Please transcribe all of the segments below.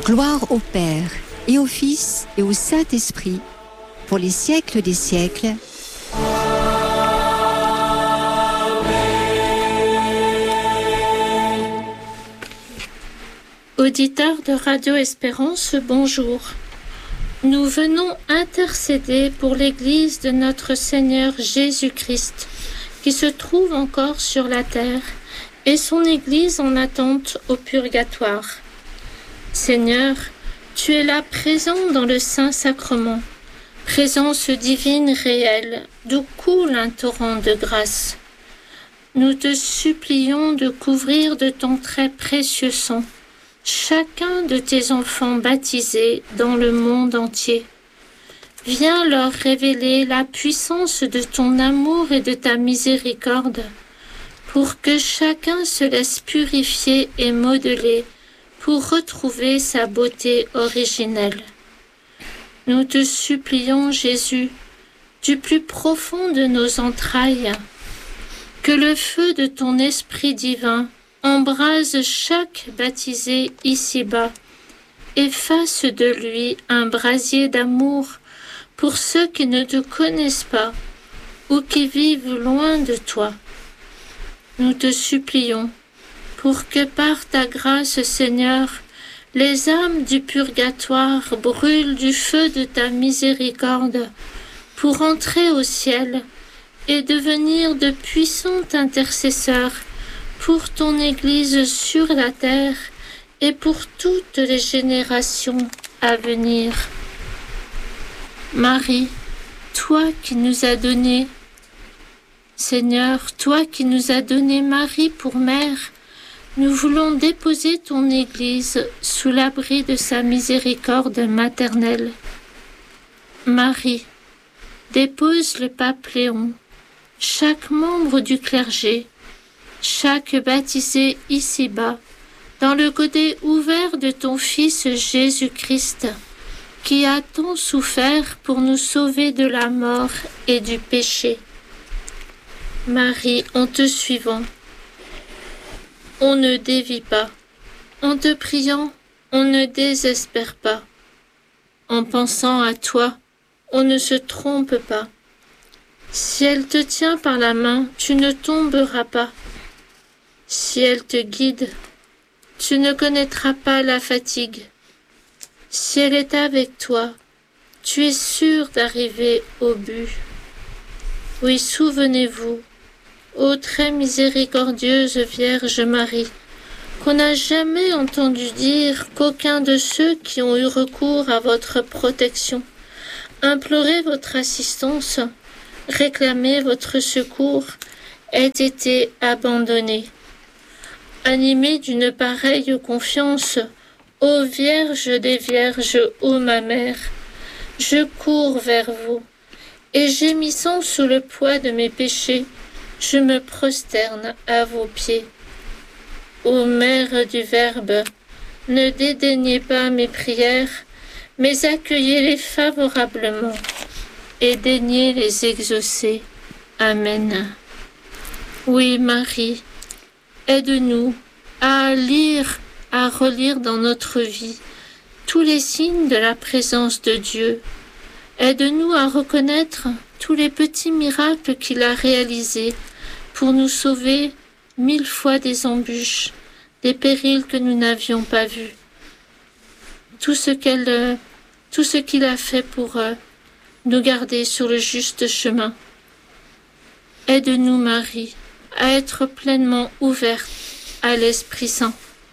Gloire au Père, et au Fils, et au Saint-Esprit, pour les siècles des siècles. Auditeurs de Radio Espérance, bonjour. Nous venons intercéder pour l'Église de notre Seigneur Jésus-Christ, qui se trouve encore sur la terre, et son Église en attente au purgatoire. Seigneur, tu es là présent dans le Saint-Sacrement, présence divine réelle, d'où coule un torrent de grâce. Nous te supplions de couvrir de ton très précieux sang chacun de tes enfants baptisés dans le monde entier. Viens leur révéler la puissance de ton amour et de ta miséricorde, pour que chacun se laisse purifier et modeler pour retrouver sa beauté originelle. Nous te supplions, Jésus, du plus profond de nos entrailles, que le feu de ton Esprit divin embrase chaque baptisé ici-bas et fasse de lui un brasier d'amour pour ceux qui ne te connaissent pas ou qui vivent loin de toi. Nous te supplions pour que par ta grâce, Seigneur, les âmes du purgatoire brûlent du feu de ta miséricorde pour entrer au ciel et devenir de puissants intercesseurs pour ton Église sur la terre et pour toutes les générations à venir. Marie, toi qui nous as donné, Seigneur, toi qui nous as donné Marie pour mère, nous voulons déposer ton Église sous l'abri de sa miséricorde maternelle. Marie, dépose le pape Léon, chaque membre du clergé, chaque baptisé ici-bas, dans le godet ouvert de ton Fils Jésus-Christ, qui a tant souffert pour nous sauver de la mort et du péché. Marie, en te suivant, on ne dévie pas. En te priant, on ne désespère pas. En pensant à toi, on ne se trompe pas. Si elle te tient par la main, tu ne tomberas pas. Si elle te guide, tu ne connaîtras pas la fatigue. Si elle est avec toi, tu es sûr d'arriver au but. Oui, souvenez-vous, ô très miséricordieuse Vierge Marie, qu'on n'a jamais entendu dire qu'aucun de ceux qui ont eu recours à votre protection, imploré votre assistance, réclamé votre secours, ait été abandonné. Animée d'une pareille confiance, ô Vierge des Vierges, ô ma mère, je cours vers vous, et gémissant sous le poids de mes péchés, je me prosterne à vos pieds. Ô Mère du Verbe, ne dédaignez pas mes prières, mais accueillez-les favorablement, et daignez les exaucer. Amen. Oui, Marie, aide-nous à lire, à relire dans notre vie tous les signes de la présence de Dieu. Aide-nous à reconnaître tous les petits miracles qu'il a réalisés pour nous sauver 1000 fois des embûches, des périls que nous n'avions pas vus. Tout ce qu'il a fait pour nous garder sur le juste chemin. Aide-nous, Marie, à être pleinement ouverte à l'Esprit Saint.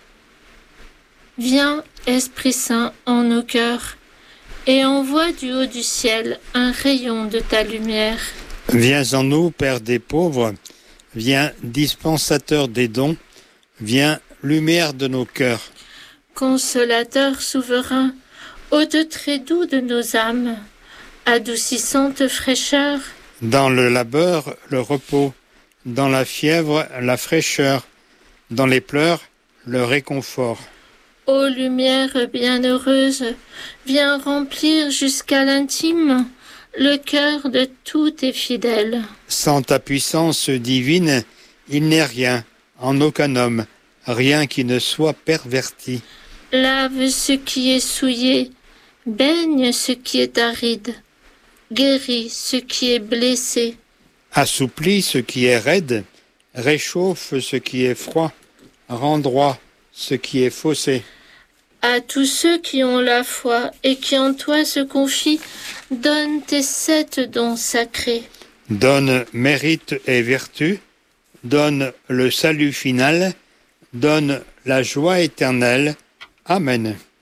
Viens, Esprit Saint, en nos cœurs, et envoie du haut du ciel un rayon de ta lumière. Viens en nous, Père des pauvres, viens, dispensateur des dons, viens, lumière de nos cœurs. Consolateur souverain, hôte très doux de nos âmes, adoucissante fraîcheur. Dans le labeur, le repos, dans la fièvre, la fraîcheur, dans les pleurs, le réconfort. Ô lumière bienheureuse, viens remplir jusqu'à l'intime le cœur de tous tes fidèles. Sans ta puissance divine, il n'est rien, en aucun homme, rien qui ne soit perverti. Lave ce qui est souillé, baigne ce qui est aride, guéris ce qui est blessé. Assouplis ce qui est raide, réchauffe ce qui est froid, rend droit ce qui est faussé. À tous ceux qui ont la foi et qui en toi se confient, donne tes 7 dons sacrés. Donne mérite et vertu, donne le salut final, donne la joie éternelle. Amen.